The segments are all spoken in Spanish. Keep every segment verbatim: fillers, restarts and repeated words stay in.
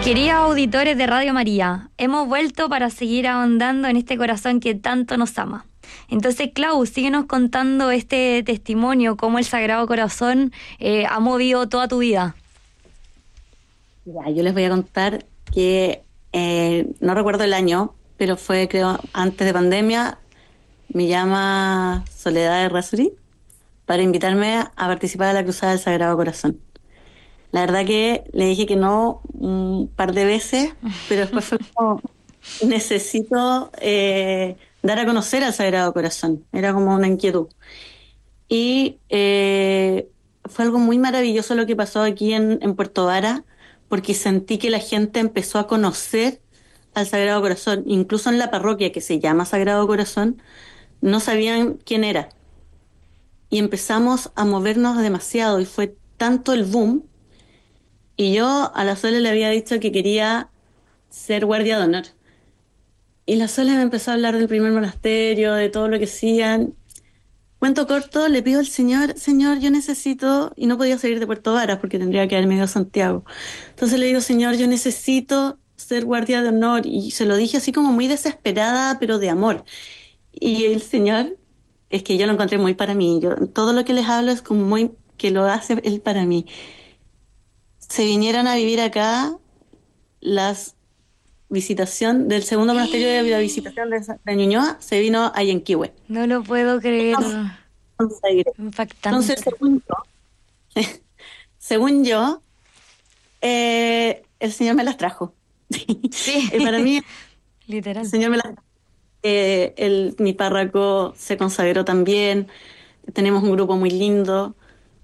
Queridos auditores de Radio María, hemos vuelto para seguir ahondando en este corazón que tanto nos ama. Entonces, Clau, síguenos contando este testimonio, cómo el Sagrado Corazón eh, ha movido toda tu vida. Ya, yo les voy a contar que eh, no recuerdo el año, pero fue, creo, antes de pandemia. Me llama Soledad Errázuriz para invitarme a participar de la Cruzada del Sagrado Corazón. La verdad que le dije que no un par de veces, pero después fue como, necesito eh, dar a conocer al Sagrado Corazón. Era como una inquietud. Y eh, fue algo muy maravilloso lo que pasó aquí en, en Puerto Vara, porque sentí que la gente empezó a conocer al Sagrado Corazón. Incluso en la parroquia que se llama Sagrado Corazón, no sabían quién era. Y empezamos a movernos demasiado y fue tanto el boom. Y yo a la Sole le había dicho que quería ser guardia de honor. Y la Sole me empezó a hablar del primer monasterio, de todo lo que hacían. Cuento corto, le pido al señor, señor, yo necesito, y no podía salir de Puerto Varas porque tendría que haberme ido a Santiago. Entonces le digo, señor, yo necesito ser guardia de honor, y se lo dije así como muy desesperada, pero de amor. Y el señor, es que yo lo encontré muy para mí, yo, todo lo que les hablo es como muy, que lo hace él para mí. Se vinieron a vivir acá las visitación del segundo monasterio de la visitación de, de Ñuñoa, se vino a Yanquihue. No lo puedo creer. Entonces, Impactante. según yo, según yo, eh, el Señor me las trajo. Sí, Eh, Para mí, el literal. Señor me las eh, el, mi párroco se consagró también, tenemos un grupo muy lindo.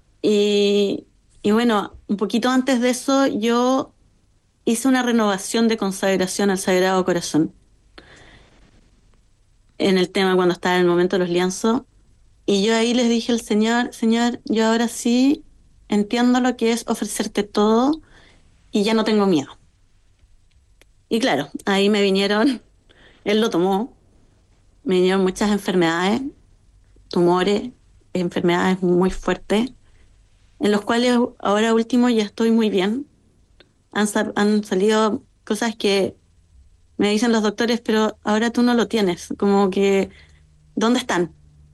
Y, y bueno, un poquito antes de eso, yo hice una renovación de consagración al Sagrado Corazón en el tema cuando estaba en el momento de los lienzos. Y yo ahí les dije al Señor, Señor, yo ahora sí entiendo lo que es ofrecerte todo y ya no tengo miedo. Y claro, ahí me vinieron, él lo tomó, me vinieron muchas enfermedades, tumores, enfermedades muy fuertes, en los cuales ahora último ya estoy muy bien. Han, sa- han salido cosas que me dicen los doctores, pero ahora tú no lo tienes, como que, ¿dónde están?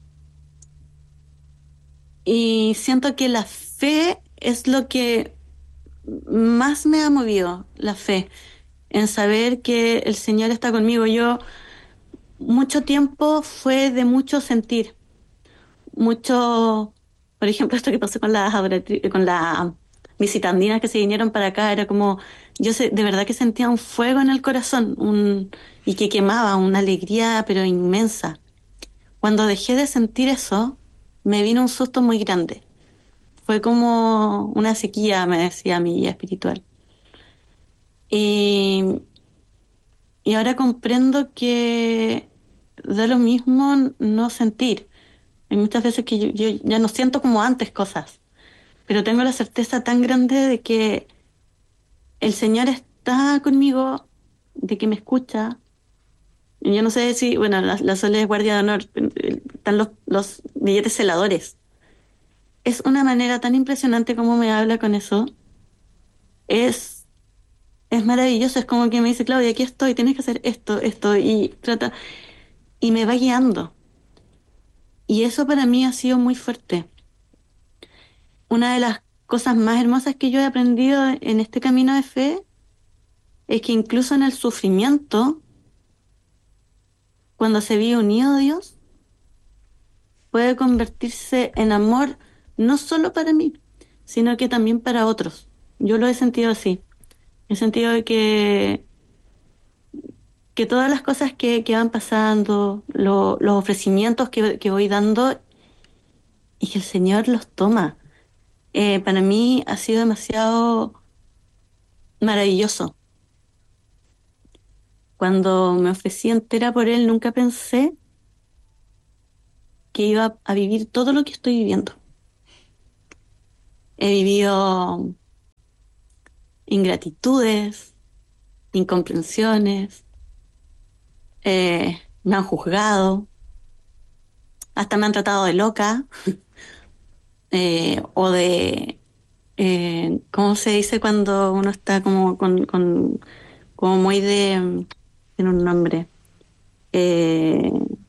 Y siento que la fe es lo que más me ha movido, la fe, en saber que el Señor está conmigo. Yo mucho tiempo fue de mucho sentir, mucho, por ejemplo, esto que pasó con las adoratri- con las visitandinas que se vinieron para acá, era como, yo sé, de verdad que sentía un fuego en el corazón, un, y que quemaba, una alegría pero inmensa. Cuando dejé de sentir eso, me vino un susto muy grande. Fue como una sequía, me decía mi guía espiritual. Y, y ahora comprendo que da lo mismo no sentir. Hay muchas veces que yo, yo ya no siento como antes cosas, pero tengo la certeza tan grande de que el Señor está conmigo, de que me escucha. Y yo no sé si, bueno, la, la Sole es guardia de honor, eh, están los, los billetes celadores. Es una manera tan impresionante como me habla con eso. Es, es maravilloso, es como que me dice, Claudia, aquí estoy, tienes que hacer esto, esto, y trata, y me va guiando. Y eso para mí ha sido muy fuerte. Una de las cosas más hermosas que yo he aprendido en este camino de fe es que incluso en el sufrimiento, cuando se vive unido a Dios, puede convertirse en amor no solo para mí, sino que también para otros. Yo lo he sentido así. He sentido de que, que todas las cosas que, que van pasando, lo- los ofrecimientos que, que voy dando y que el Señor los toma, eh, para mí ha sido demasiado maravilloso. Cuando me ofrecí entera por Él, nunca pensé que iba a vivir todo lo que estoy viviendo. He vivido ingratitudes, incomprensiones, eh, me han juzgado, hasta me han tratado de loca, eh, o de, eh, ¿cómo se dice cuando uno está como con, con como muy de, tiene un nombre, eh,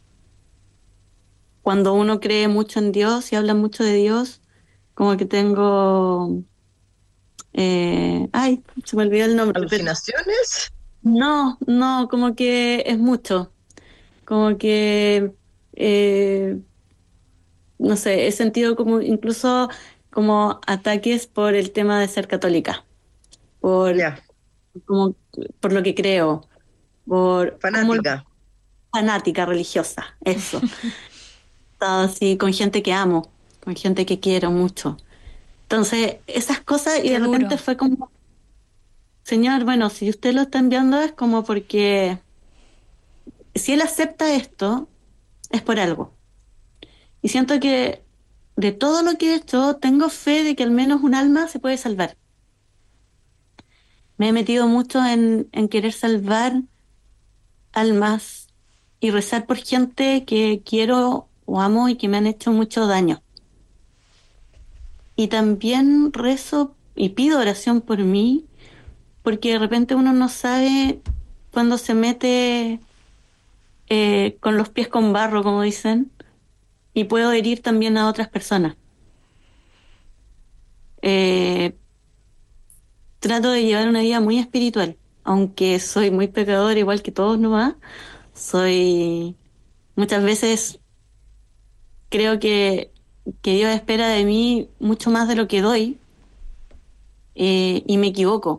cuando uno cree mucho en Dios y habla mucho de Dios, como que tengo, eh, ay, se me olvidó el nombre, pero ¿Alucinaciones? no, no, como que es mucho, como que, eh, no sé, he sentido como incluso como ataques por el tema de ser católica, por Ya, como por lo que creo, por como fanática. fanática religiosa, eso. Estado así con gente que amo, con gente que quiero mucho. Entonces, esas cosas y Qué de repente duro. fue como, señor, bueno, si usted lo está enviando es como porque si él acepta esto, es por algo. Y siento que de todo lo que he hecho, tengo fe de que al menos un alma se puede salvar. Me he metido mucho en, en querer salvar almas y rezar por gente que quiero o amo y que me han hecho mucho daño. Y también rezo y pido oración por mí, porque de repente uno no sabe cuando se mete eh, con los pies con barro, como dicen, y puedo herir también a otras personas. Eh, Trato de llevar una vida muy espiritual, aunque soy muy pecadora, igual que todos nomás. Soy muchas veces creo que, que Dios espera de mí mucho más de lo que doy, eh, y me equivoco.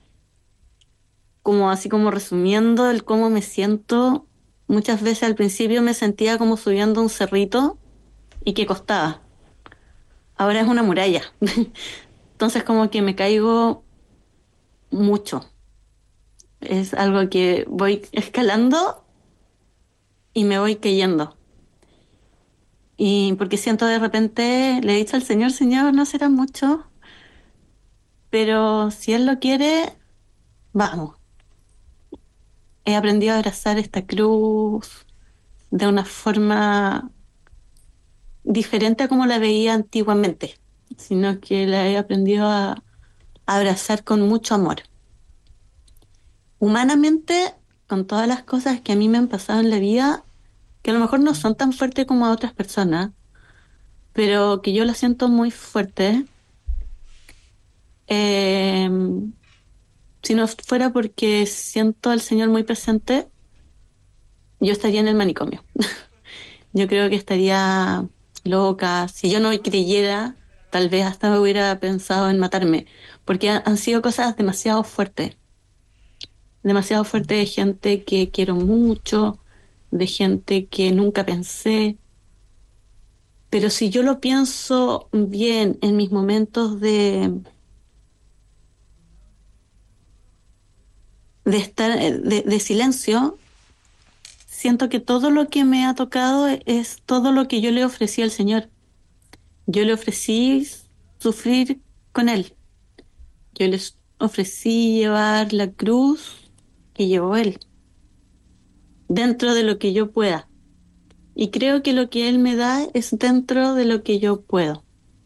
Como así como resumiendo el cómo me siento, muchas veces al principio me sentía como subiendo un cerrito y que costaba. Ahora es una muralla. Entonces como que me caigo mucho. Es algo que voy escalando y me voy cayendo. Y porque siento de repente, le he dicho al Señor, Señor, no será mucho, pero si Él lo quiere, vamos. He aprendido a abrazar esta cruz de una forma diferente a como la veía antiguamente, sino que la he aprendido a, a abrazar con mucho amor. Humanamente, con todas las cosas que a mí me han pasado en la vida, que a lo mejor no son tan fuertes como a otras personas, pero que yo las siento muy fuertes, eh, si no fuera porque siento al Señor muy presente, yo estaría en el manicomio. Yo creo que estaría loca. Si yo no creyera, tal vez hasta me hubiera pensado en matarme, porque han, han sido cosas demasiado fuertes, demasiado fuertes de gente que quiero mucho, de gente que nunca pensé. Pero si yo lo pienso bien en mis momentos de, de estar, eh, de, de silencio, siento que todo lo que me ha tocado es todo lo que yo le ofrecí al Señor. Yo le ofrecí sufrir con Él. Yo les ofrecí llevar la cruz que llevó Él, dentro de lo que yo pueda. Y creo que lo que Él me da es dentro de lo que yo puedo.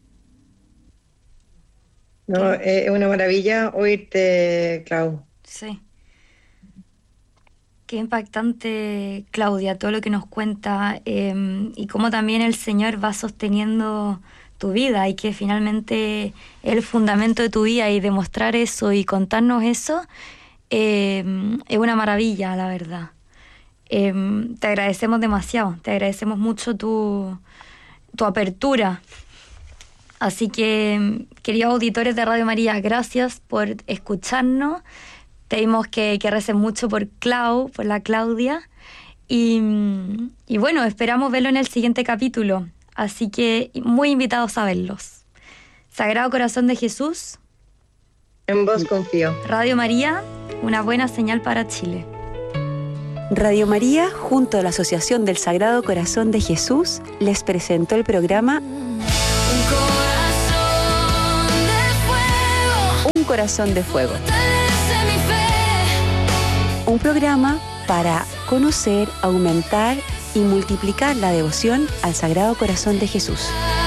No, ¿Qué? es una maravilla oírte, Clau. Sí. Qué impactante, Claudia, todo lo que nos cuenta, eh, y cómo también el Señor va sosteniendo tu vida y que finalmente es el fundamento de tu vida, y demostrar eso y contarnos eso, eh, es una maravilla, la verdad. Eh, Te agradecemos demasiado, te agradecemos mucho tu, tu apertura. Así que, queridos auditores de Radio María, gracias por escucharnos. Pedimos que, que recen mucho por Clau, por la Claudia. Y, y bueno, esperamos verlo en el siguiente capítulo. Así que muy invitados a verlos. Sagrado Corazón de Jesús, En vos confío. Radio María, una buena señal para Chile. Radio María, junto a la Asociación del Sagrado Corazón de Jesús, les presentó el programa Un corazón de fuego, Un Corazón de Fuego, fortalece mi fe. un programa para conocer, aumentar y multiplicar la devoción al Sagrado Corazón de Jesús.